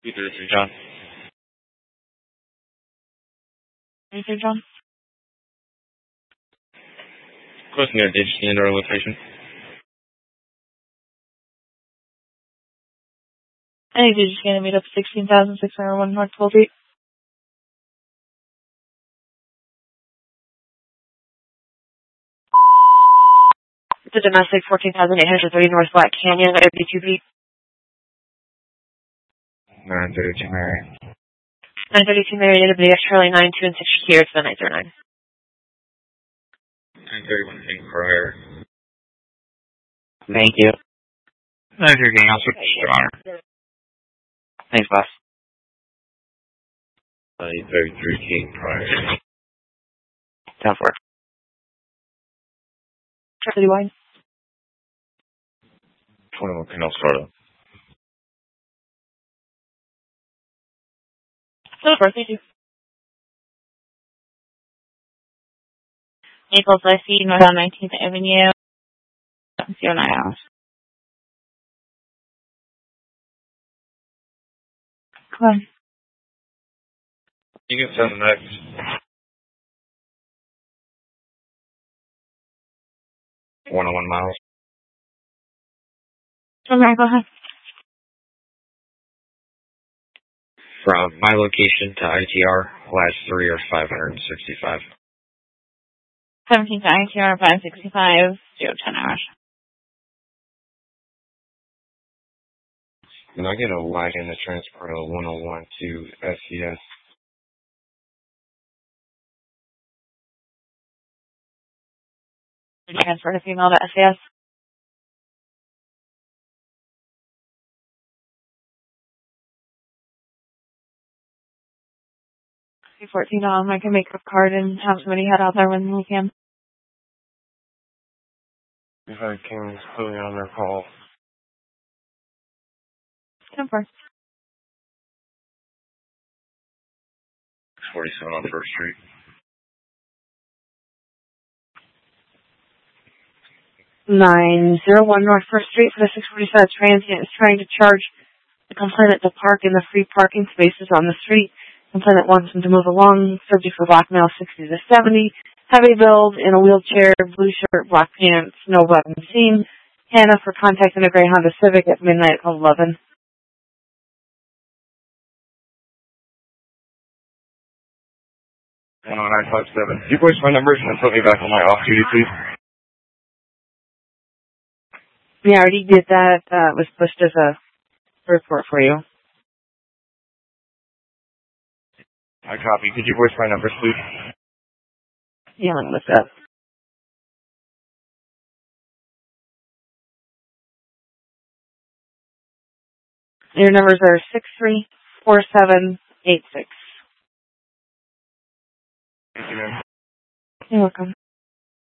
233 John. Anything, John? Close near Digit and our location. I think you're just going to meet up 16,601 North 12th Street. The domestic 14,830 North Black Canyon, FD2B. 932 Mary. 932 Mary, database Charlie 92 and 60 here, it's the 909. 931 King Prior. Thank you. 930 King, I'll switch to your honor. Thanks, boss. 933 King Prior. 10-4. City wide. 21 Canal Sparta. So far, thank you. Naples, I see North on 19th Avenue. 09 hours. Come on. You can send the next. One miles. Okay, go ahead. From my location to ITR, last 3 or 565. 17 to ITR, 565, 10 hours. Can I get a wagon to transport a 101 to SCS? Transfer a female to SCS. 14 I can make a card and have somebody head out there when we can. If I came clearly on their call. 10-4. 47 on First Street. (901) North First Street for the 647 transient is trying to charge the complainant to park in the free parking spaces on the street. Complainant wants him to move along, subject for blackmail 60 to 70. Heavy build, in a wheelchair, blue shirt, black pants, no weapon seen. Hannah for contact in a gray Honda Civic at midnight at 11. And on 957. You voice my numbers and put me back on my off duty, please. Yeah, I already did that. It was pushed as a report for you. I copy. Could you voice my numbers, please? Yeah, let me look up. Your numbers are 634786. Thank you, ma'am. You're welcome.